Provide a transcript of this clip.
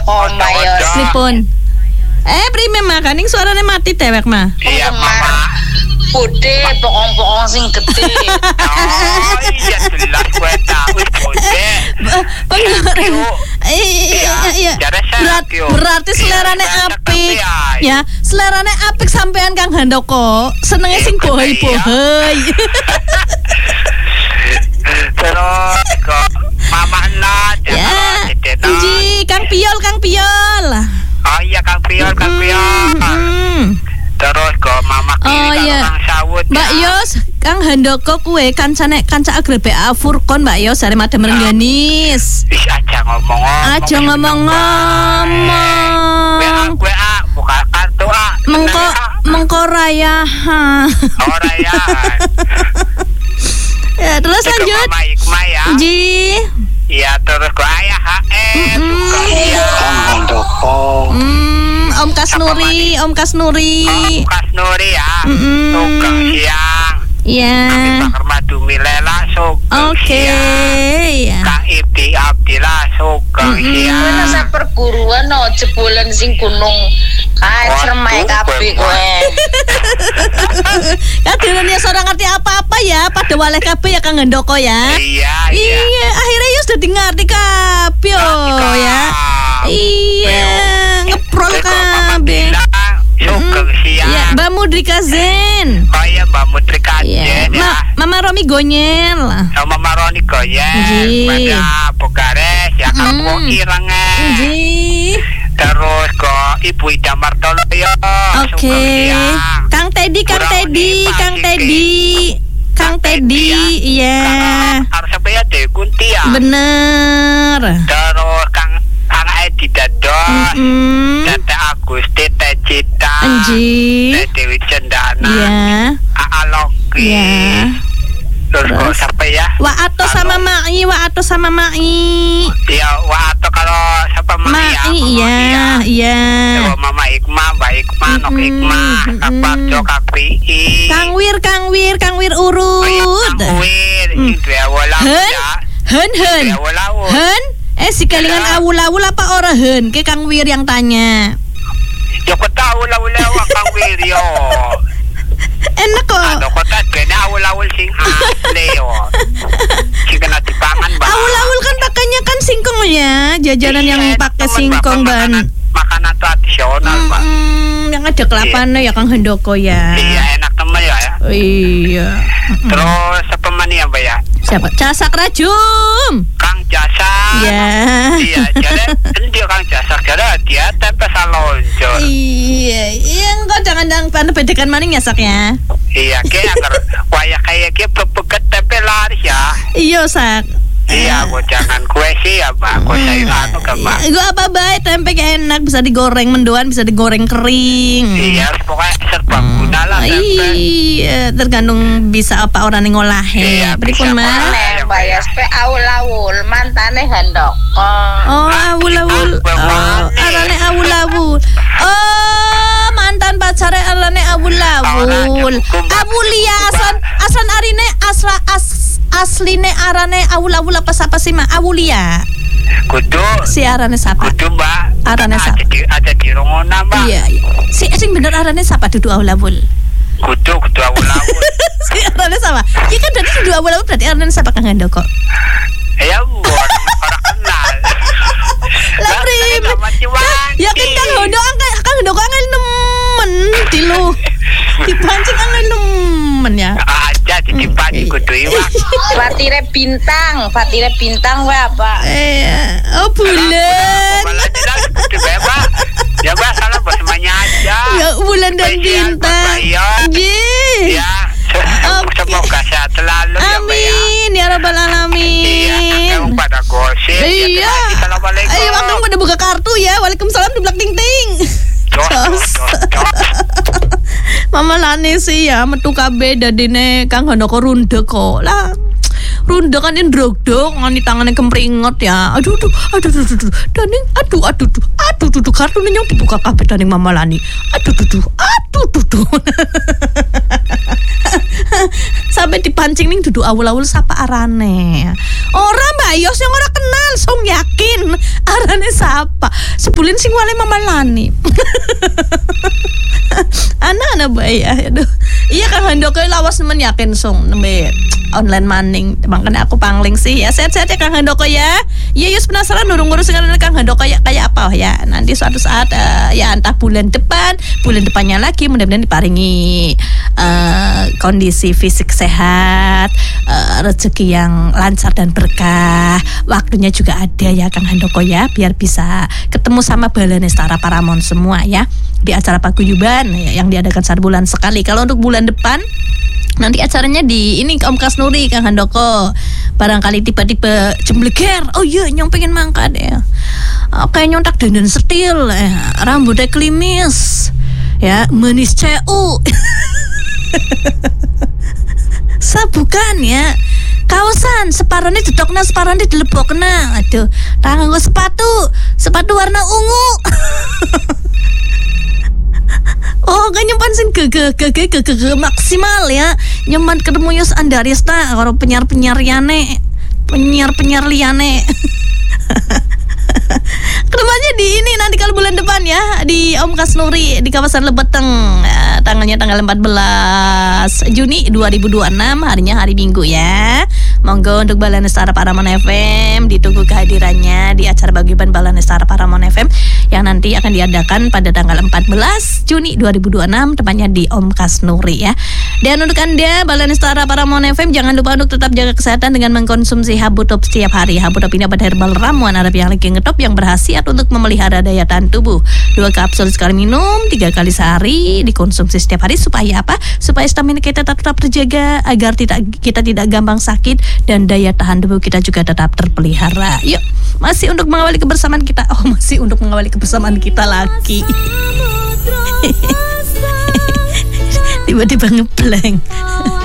Mbak Yos. Pripun? Prime makaning suarane mati dewek mah. Iya, Mama. Bude bokong-bokong sing gede. Oh iya jelas gue tahu bude. Iya. Berarti selerane apik. Ya, selerane apik sampean Kang Handoko. Senenge sing bohoi-bohoi. Terus kok Mama Nat ya. Inji Kang Piol. Oh iya Kang Piol. Terus kok Mama Kiri Kang Sawut. Mbak Yos, Kang Handoko kuwe kanca agrebe Furkon Mbak Yos are madem rengganis. Wis aja ngomong. WA buka kartu Mengko rayahan. Oh rayahan. Ya, terus lanjut. Mama Hikmah ya. Ji. Iya, terus kok ayah HM. Kang Handoko. Om Kasnuri ya. Sugeng siang. Iya. Bakar Madu Milela sugeng siang. Ya. Kang Ibti Abdillah sugeng siang. Kowe nang perguruan jebolan sing gunung kae cermai kabeh kowe. Kadirane ora ngerti apa-apa ya, pada waleh kabeh ya Kang Handoko ya. Iya. Akhirnya yus udah ngerti kabeh ya. Iya, ngeprol kabeh. Sugeng siang. Ya, Mbak Mudrika Zen. Oh iya, Mbak Mudrika Zen ya. Mama Romi Gonyel. Mama Roni Goyel. Pada Bogares ya kamu irenge. Terus kok Ibu Ida Martoloyo. Oke. Kang Teddy. Iya. Harus sampai ya Dewi Kunti ya. Bener. Terus Kang Edi Dados. Tete Agusti, Tete Cita. Tete Dewi Cendana. Iya. Aloki. Iya. Terus kok sampai ya. Waato sama Mai. Iya, Waato kalau siapa Mai ya. Iya. Terus Mama Hikmah, Mbak Hikmah, Nok Hikmah, Kak Parjo, Kak Pi. Kang Wir urut. Kang Wir, itu ya walau ya. Hen. Si kalingan awul-awul apa ora hen? Ke Kang Wir yang tanya. Ya kok tahu awul-awul Kang Wir yo. Enak kok. Ano kok tadi awul-awul sing asli yo. Sing kena dipangan Mbak. Awul-awul kan pakainya kan singkong ya, jajanan yang pakai singkong makanan tradisional Mbak. Yang ada kelapanya ya Kang Handoko ya. Iya enak temen ya. Iya. Terus apa mani ya Mbak ya? Siapa? Casak Rajum. Kang Casak. Ya. Iya, jadi dia Kang Casak jadi dia tempe salonjol. Iya, engkau jangan bedekan maning ya Sak ya. Iya, kayak waya kayak bebeget tempe laris ya. Iya Sak. Iya, aku jangan kue sih ya Pak. Aku sayur anu ke Pak. Gue apa baik tempe enak, bisa digoreng mendoan, bisa digoreng kering. Iya, pokoknya serbaguna lah tempe. Iya, tergantung bisa apa orang ngolahe. Berikut mah. Mbak Yos pe awul-awul mantane Handoko. Oh, awul-awul. Arane awul-awul. Oh, mantan pacare arane awul-awul. Awulia asan arine asline arane awul-awul apa siapa sih mah awulia. Kudu si arane siapa? Kudu Mbak. Arane siapa? Ada di Rongona Mbak. Iya. Sing bener arane siapa dudu awul-awul. Kudu awul-awul. Si arane siapa? Iya kan berarti dudu awul-awul berarti arane siapa Kang Handoko? Ya orang kenal. Lah prime. Ya kan Kang Handoko angel nemen di lu. Dipancing angel nemen ya. Aja dipancing kudu iwak. Fatire bintang wae apa? Oh bulan. Kudu bebas. Ya Mbak salah bos semuanya aja. Ya bulan dan bintang. Ya. Semoga sehat selalu ya Mbak ya. Amin ya rabbal alamin. Iya, pada gosip. Iya. Assalamualaikum. Ayo waktu pada buka kartu ya. Waalaikumsalam dublak ting ting. Mama lani sih ya metu kabeh dadine Kang Handoko runde kok. Lah runde kan ndrogdok ngani tangane kempringot ya. Aduh. Daning aduh. Kartune nyong dibuka kabeh daning Mama Lani. Aduh. Sampai dipancing ning duduk awul-awul sapa arane. Ora Mbak Yos yang ora kenal, song yakin arane sapa. Sebulin sing wale Mama Lani. Anak-anak bayar, aduh. Iya Kang Handoko lawas nemen yakin song nembe online maning. Makanya aku pangling sih ya. Sehat-sehat ya Kang Handoko ya. Iya Yus penasaran ngurus dengan Kang Handoko ya kayak apa ya. Nanti suatu saat ya entah bulan depannya lagi mudah-mudahan diparingi kondisi fisik sehat, rezeki yang lancar dan berkah. Waktunya juga ada ya Kang Handoko ya, biar bisa ketemu sama Balane Setara Paramount semua ya di acara paguyuban yang diadakan 1 bulan sekali. Kalau untuk bulan depan nanti acaranya di ini Om Kasnuri Kang Handoko. Barangkali tiba-tiba jembleger. Oh iya nyong pengen mangkat ya. Kayak nyontak dandan setil, rambutnya klimis. Ya, manis CU. Sabukan ya. Kaosan separone didokna, separone dilebokna. Aduh, tangan gue sepatu warna ungu. Oh, kan nyempan sing gege maksimal ya. Nyempan ketemu Yus Andarista karo penyiar liyane. Kedepannya di ini nanti kalau bulan depan ya di Om Kasnuri di kawasan Lebeteng, tanggal 14 Juni 2026, harinya hari Minggu ya. Monggo untuk Balane Setara Paramount FM ditunggu kehadirannya di acara paguyuban Balane Setara Paramount FM yang nanti akan diadakan pada tanggal 14 Juni 2026, tepatnya di Om Kasnuri ya. Dan untuk Anda Balane Setara Paramount FM, jangan lupa untuk tetap jaga kesehatan dengan mengkonsumsi Habutop setiap hari. Habutop ini obat herbal ramuan Arab yang lagi ngetop yang berkhasiat untuk memelihara daya tahan tubuh. 2 kapsul sekali minum, 3 kali sehari, dikonsumsi setiap hari supaya apa? Supaya stamina kita tetap terjaga agar kita tidak gampang sakit dan daya tahan tubuh kita juga tetap terpelihara. Yuk, masih untuk mengawali kebersamaan kita. Oh, masih untuk mengawali kebersamaan kita lagi. Tiba-tiba ngeblank.